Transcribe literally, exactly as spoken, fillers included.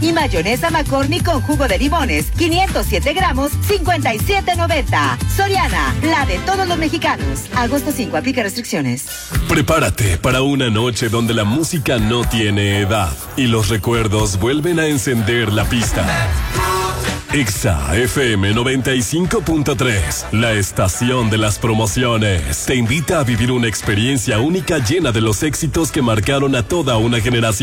Y mayonesa McCormick con jugo de limones, quinientos siete gramos, cincuenta y siete noventa. Soriana, la de todos los mexicanos. Agosto cinco, aplica restricciones. Prepárate para una noche donde la música no tiene edad y los recuerdos vuelven a encender la pista. Exa F M noventa y cinco punto tres, la estación de las promociones, te invita a vivir una experiencia única llena de los éxitos que marcaron a toda una generación.